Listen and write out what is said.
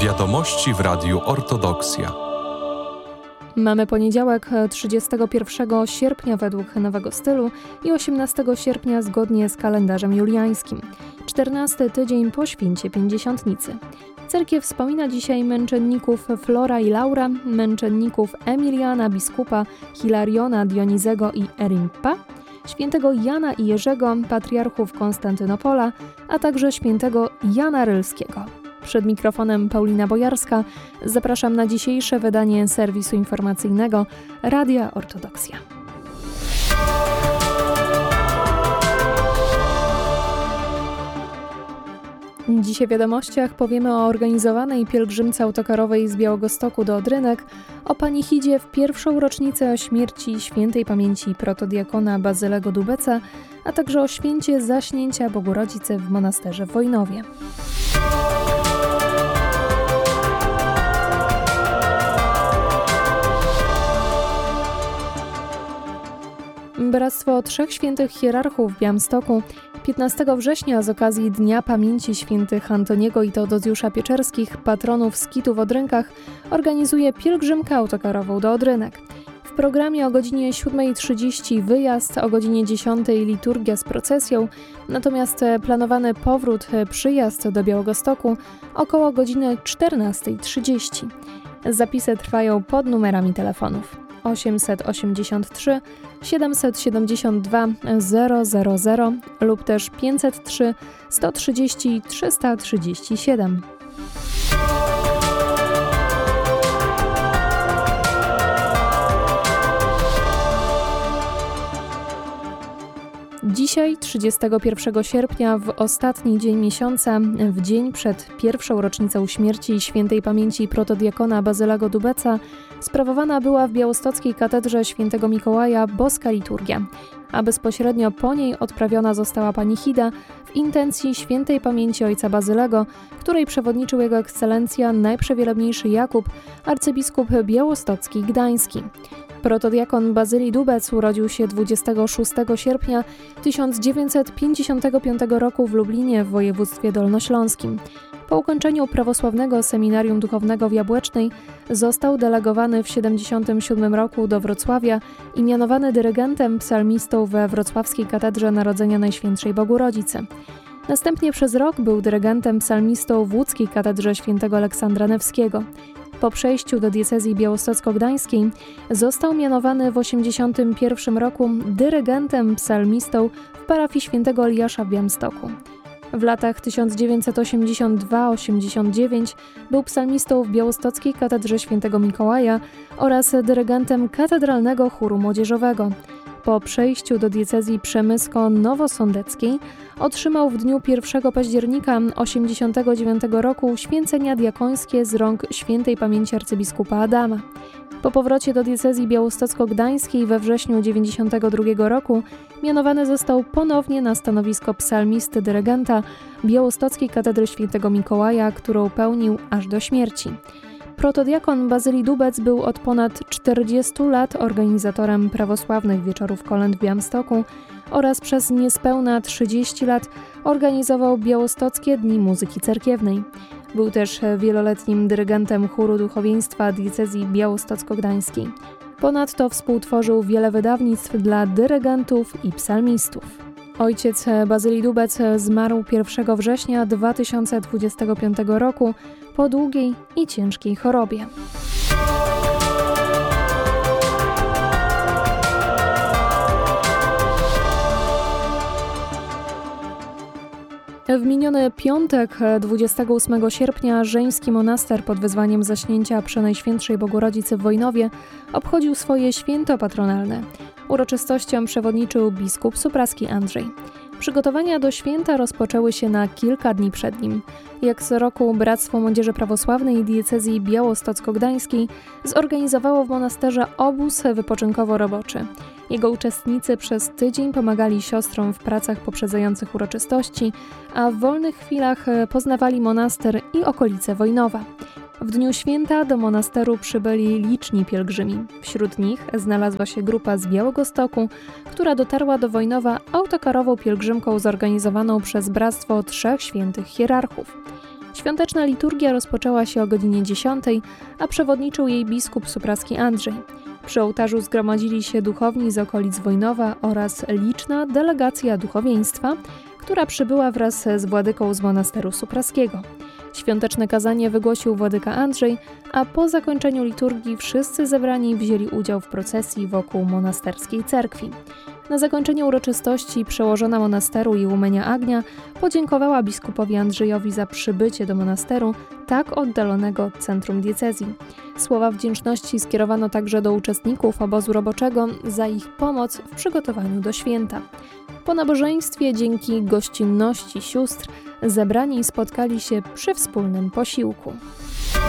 Wiadomości w Radiu Ortodoksja. Mamy poniedziałek 31 sierpnia według nowego stylu i 18 sierpnia zgodnie z kalendarzem juliańskim. 14 tydzień po święcie Pięćdziesiątnicy. Cerkiew wspomina dzisiaj męczenników Flora i Laura, męczenników Emiliana, biskupa, Hilariona, Dionizego i Erimpa, świętego Jana i Jerzego, patriarchów Konstantynopola, a także świętego Jana Rylskiego. Przed mikrofonem Paulina Bojarska. Zapraszam na dzisiejsze wydanie serwisu informacyjnego Radia Ortodoksja. Dzisiaj w wiadomościach powiemy o organizowanej pielgrzymce autokarowej z Białegostoku do Odrynek, o panichidzie w pierwszą rocznicę śmierci świętej pamięci protodiakona Bazylego Dubeca, a także o święcie zaśnięcia Bogu Rodzicy w monasterze w Wojnowie. Bractwo Trzech Świętych Hierarchów w Białymstoku 15 września z okazji Dnia Pamięci Świętych Antoniego i Teodozjusza Pieczerskich, patronów skitu w Odrynkach, organizuje pielgrzymkę autokarową do Odrynek. W programie o godzinie 7:30 wyjazd, o godzinie 10 liturgia z procesją, natomiast planowany przyjazd do Białegostoku około godziny 14:30. Zapisy trwają pod numerami telefonów 883 772 000 lub też 503 130 337. Dzisiaj, 31 sierpnia, w ostatni dzień miesiąca, w dzień przed pierwszą rocznicą śmierci świętej pamięci protodiakona Bazylego Dubeca, sprawowana była w białostockiej katedrze świętego Mikołaja boska liturgia, a bezpośrednio po niej odprawiona została panichida w intencji świętej pamięci ojca Bazylego, której przewodniczył jego ekscelencja najprzewielebniejszy Jakub, arcybiskup białostocki i gdański. Protodiakon Bazyli Dubec urodził się 26 sierpnia 1955 roku w Lublinie w województwie dolnośląskim. Po ukończeniu prawosławnego seminarium duchownego w Jabłecznej został delegowany w 1977 roku do Wrocławia i mianowany dyrygentem psalmistą we wrocławskiej katedrze Narodzenia Najświętszej Bogu Rodzicy. Następnie przez rok był dyrygentem psalmistą w łódzkiej katedrze świętego Aleksandra Newskiego. Po przejściu do diecezji białostocko-gdańskiej został mianowany w 1981 roku dyrygentem psalmistą w parafii świętego Eliasza w Białymstoku. W latach 1982-89 był psalmistą w białostockiej katedrze świętego Mikołaja oraz dyrygentem katedralnego chóru młodzieżowego. Po przejściu do diecezji przemysko-nowosądeckiej otrzymał w dniu 1 października 1989 roku święcenia diakońskie z rąk świętej pamięci arcybiskupa Adama. Po powrocie do diecezji białostocko-gdańskiej we wrześniu 1992 roku mianowany został ponownie na stanowisko psalmisty dyrygenta białostockiej katedry świętego Mikołaja, którą pełnił aż do śmierci. Protodiakon Bazyli Dubec był od ponad 40 lat organizatorem prawosławnych wieczorów kolęd w Białymstoku oraz przez niespełna 30 lat organizował białostockie dni muzyki cerkiewnej. Był też wieloletnim dyrygentem chóru duchowieństwa diecezji białostocko-gdańskiej. Ponadto współtworzył wiele wydawnictw dla dyrygentów i psalmistów. Ojciec Bazyli Dubec zmarł 1 września 2025 roku po długiej i ciężkiej chorobie. W miniony piątek, 28 sierpnia, żeński monaster pod wezwaniem zaśnięcia Przenajświętszej Bogu Rodzicy w Wojnowie obchodził swoje święto patronalne. Uroczystościom przewodniczył biskup supraski Andrzej. Przygotowania do święta rozpoczęły się na kilka dni przed nim. Jak co roku Bractwo Młodzieży Prawosławnej diecezji białostocko-gdańskiej zorganizowało w monasterze obóz wypoczynkowo-roboczy. Jego uczestnicy przez tydzień pomagali siostrom w pracach poprzedzających uroczystości, a w wolnych chwilach poznawali monaster i okolice Wojnowa. W dniu święta do monasteru przybyli liczni pielgrzymi. Wśród nich znalazła się grupa z Białegostoku, która dotarła do Wojnowa autokarową pielgrzymką zorganizowaną przez Bractwo Trzech Świętych Hierarchów. Świąteczna liturgia rozpoczęła się o godzinie 10, a przewodniczył jej biskup supraski Andrzej. Przy ołtarzu zgromadzili się duchowni z okolic Wojnowa oraz liczna delegacja duchowieństwa, która przybyła wraz z władyką z monasteru supraskiego. Świąteczne kazanie wygłosił władyka Andrzej, a po zakończeniu liturgii wszyscy zebrani wzięli udział w procesji wokół monasterskiej cerkwi. Na zakończenie uroczystości przełożona monasteru i Łomenia Agnia podziękowała biskupowi Andrzejowi za przybycie do monasteru tak oddalonego od centrum diecezji. Słowa wdzięczności skierowano także do uczestników obozu roboczego za ich pomoc w przygotowaniu do święta. Po nabożeństwie, dzięki gościnności sióstr, zebrani spotkali się przy wspólnym posiłku.